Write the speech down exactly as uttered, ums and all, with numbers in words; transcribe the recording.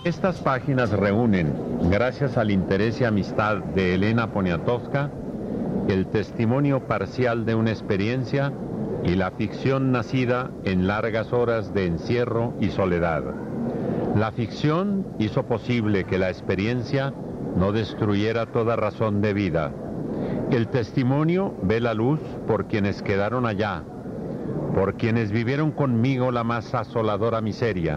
Estas páginas reúnen, gracias al interés y amistad de Elena Poniatowska, el testimonio parcial de una experiencia y la ficción nacida en largas horas de encierro y soledad. La ficción hizo posible que la experiencia no destruyera toda razón de vida. El testimonio ve la luz por quienes quedaron allá, por quienes vivieron conmigo la más asoladora miseria,